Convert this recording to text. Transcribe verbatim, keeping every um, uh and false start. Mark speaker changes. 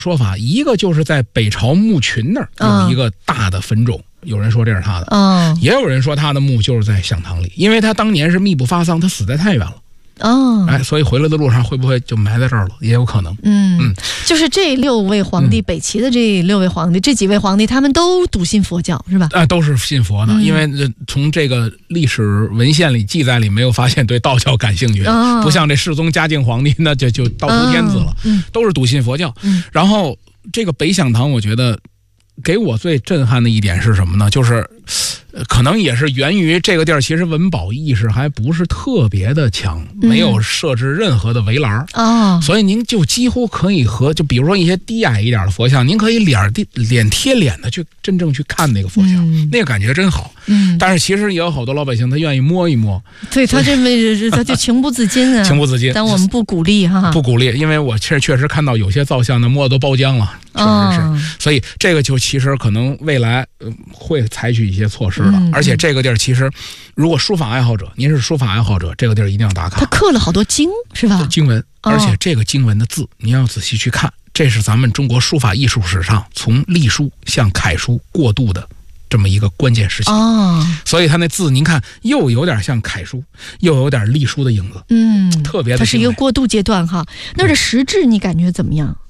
Speaker 1: 说法，一个就是在北朝墓群那儿有一个大的坟冢，嗯、有人说这是他的，
Speaker 2: 嗯，
Speaker 1: 也有人说他的墓就是在享堂里，因为他当年是密不发丧，他死在太原了。
Speaker 2: 哦，
Speaker 1: 哎，所以回来的路上会不会就埋在这儿了？也有可能。
Speaker 2: 嗯嗯，就是这六位皇帝，嗯、北齐的这六位皇帝，这几位皇帝，他们都笃信佛教，是吧？
Speaker 1: 啊、呃，都是信佛的，嗯、因为从这个历史文献里记载里没有发现对道教感兴趣的，哦、不像这世宗嘉靖皇帝那就就道出天子了，嗯、都是笃信佛教。嗯、然后这个北享堂，我觉得给我最震撼的一点是什么呢？就是。可能也是源于这个地儿，其实文保意识还不是特别的强，嗯、没有设置任何的围栏
Speaker 2: 哦，
Speaker 1: 所以您就几乎可以和就比如说一些低矮一点的佛像，您可以脸地脸贴脸的去真正去看那个佛像，嗯、那个感觉真好。嗯，但是其实也有好多老百姓他愿意摸一摸，
Speaker 2: 对他这么他就情不自禁啊，
Speaker 1: 情不自禁。
Speaker 2: 但我们不鼓励哈，
Speaker 1: 不鼓励，因为我确确实看到有些造像呢摸的都包浆了，确实是。哦、所以这个就其实可能未来、呃、会采取一些措施。嗯、而且这个地儿其实，如果书法爱好者，您是书法爱好者，这个地儿一定要打卡。
Speaker 2: 他刻了好多经，是吧？
Speaker 1: 经文，
Speaker 2: 哦、
Speaker 1: 而且这个经文的字，您要仔细去看，这是咱们中国书法艺术史上从隶书向楷书过渡的这么一个关键时期。
Speaker 2: 哦，
Speaker 1: 所以他那字，您看又有点像楷书，又有点隶书的影子，
Speaker 2: 嗯，
Speaker 1: 特别的。
Speaker 2: 它是一个过渡阶段哈。那这实质你感觉怎么样？